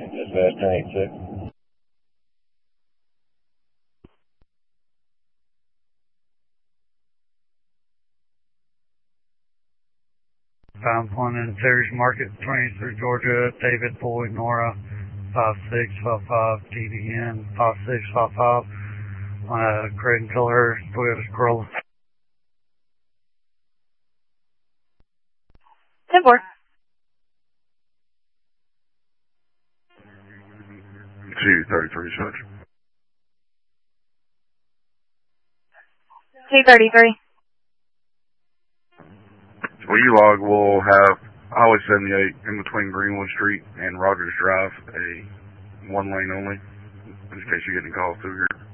Dispatch 986. 5-1 in Terry's Market, 23 Georgia, David Boyd, Nora, 5655, TDN, 5655, on a Craig and Color, Toyota Corolla. 10-4. 233, Judge. 233. Well, U-Log will have Highway 78 in between Greenwood Street and Rogers Drive, a one lane only, in case you get any calls through here.